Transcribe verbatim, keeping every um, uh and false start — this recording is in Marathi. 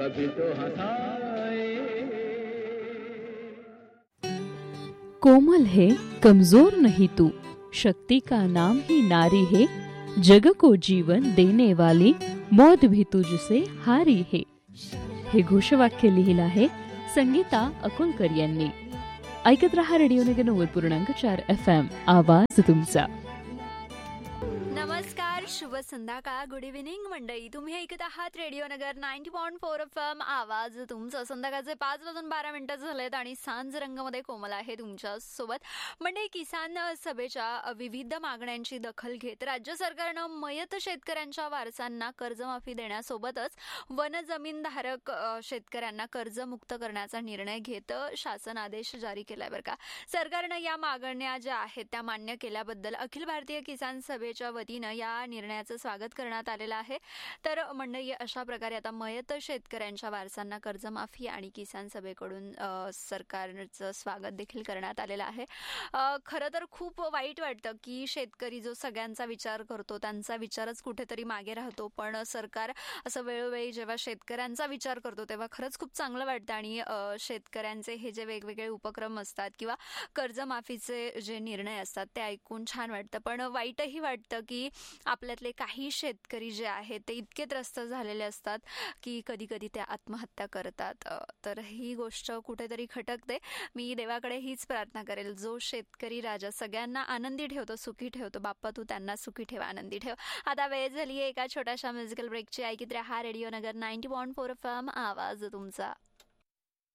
कभी तो हंसाए। कोमल है कमजोर नहीं तू, शक्ति का नाम ही नारी है, जग को जीवन देने वाली मौत भी तुझसे हारी है. हे घोषवाक्य लिहिलं आहे संगीता अकोलकर यांनी. ऐकत रहा रेडिओ नगर नव्वद पूर्णांक चार एफ एम, आवाज तुमचा. नमस्कार, शुभ संध्याकाळ, गुड इव्हिनिंग मंडळी. तुम्ही ऐकत आहात रेडिओ नगर ninety point four F M, आवाज तुमचं. संध्याकाळचे पाच वाजून बारा मिनिटं झालेत आणि सांज रंगमध्ये कोमल आहे तुमच्या सोबत. मंडळी, किसान सभेच्या विविध मागण्यांची दखल घेत राज्य सरकारनं मयत शेतकऱ्यांच्या वारसांना कर्जमाफी देण्यासोबतच वन जमीनधारक शेतकऱ्यांना कर्जमुक्त करण्याचा निर्णय घेत शासन आदेश जारी केलाय बरं का. सरकारनं या मागण्या ज्या आहेत त्या मान्य केल्याबद्दल अखिल भारतीय किसान सभेच्या वतीनं या निर्णयाचं स्वागत करण्यात आलेलं आहे. तर मंडळी, अशा प्रकारे आता मयत शेतकऱ्यांच्या वारसांना कर्जमाफी आणि किसान सभेकडून सरकारचं स्वागत देखील करण्यात आलेलं आहे. खरं तर खूप वाईट वाटतं की शेतकरी जो सगळ्यांचा विचार करतो त्यांचा विचारच कुठेतरी मागे राहतो, पण सरकार असं वेळोवेळी जेव्हा शेतकऱ्यांचा विचार करतो तेव्हा खरंच खूप चांगलं वाटतं. आणि शेतकऱ्यांचे हे जे वेगवेगळे उपक्रम असतात किंवा कर्जमाफीचे जे निर्णय असतात ते ऐकून छान वाटतं. पण वाईटही वाटतं की आपल्यातले काही शेतकरी जे आहेत ते इतके त्रस्त झालेले असतात की कधी कधी ते आत्महत्या करतात. तर ही गोष्ट कुठेतरी खटकते. मी देवाकडे हीच प्रार्थना करेल, जो शेतकरी राजा सगळ्यांना आनंदी ठेवतो, सुखी ठेवतो, बाप्पा तू त्यांना सुखी ठेव, आनंदी ठेव. आता वेळ झाली आहे एका छोट्याशा म्युझिकल ब्रेकची. ऐकत राहा रेडिओ नगर ninety point four F M, आवाज तुमचा.